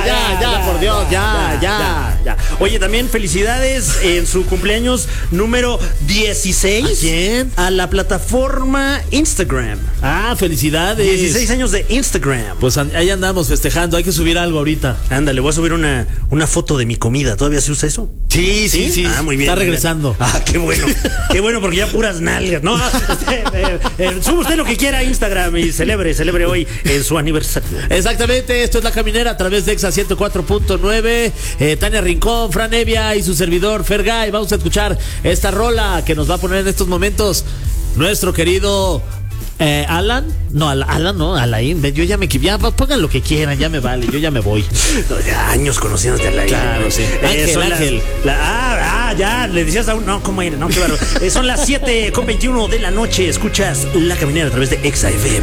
por Dios, ya. Oye, también felicidades en su cumpleaños número 16. ¿A quién? A la plataforma Instagram. Felicidades. 16 años de Instagram. Pues ahí andamos festejando, hay que subir algo ahorita. Ándale, voy a subir una foto de mi comida. ¿Todavía se usa eso? Sí. Muy bien. Está regresando. Qué bueno. Qué bueno, porque ya puras nalgas. No, sube usted lo que quiera a Instagram y celebre hoy en su aniversario. Exactamente, esto es La Caminera a través de Exa 104.9. Tania Rincón, Fran Evia y su servidor Fergay. Vamos a escuchar esta rola que nos va a poner en estos momentos nuestro querido Alan. No, Alan no, Alain. Yo ya me equivoqué. Pongan lo que quieran, ya me vale, yo ya me voy. Ya años conociéndote a Alain. Claro, sí. Ángel. Ya, le decías a un... No, ¿cómo era? No, qué bárbaro. Son las 7:21 de la noche. Escuchas La Caminera a través de Exa FM.